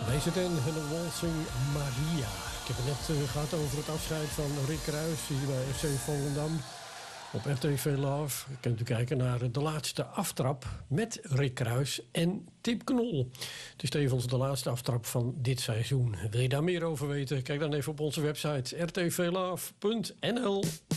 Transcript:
BZN en de Waltzing Maria. Ik heb het net gehad over het afscheid van Rick Kruis hier bij FC Volendam op RTV Love. Je kunt u kijken naar de laatste aftrap met Rick Kruis en Tip Knol. Het is tevens de laatste aftrap van dit seizoen. Wil je daar meer over weten? Kijk dan even op onze website rtvlove.nl.